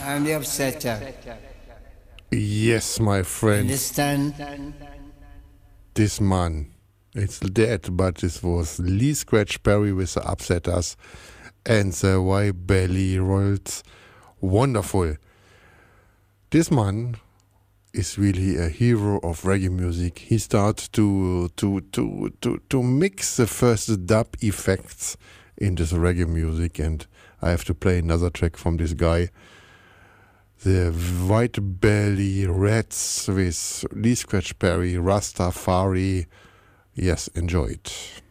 I'm the upsetter. Yes, my friend. Understand? This man, it's dead, but this was Lee Scratch Perry with the Upsetters and the Why Belly Rolls. Wonderful. This man is really a hero of reggae music. He starts to mix the first dub effects in this reggae music, and I have to play another track from this guy. The White Belly Rats with Lee Scratch Perry, Rastafari. Yes, enjoy it.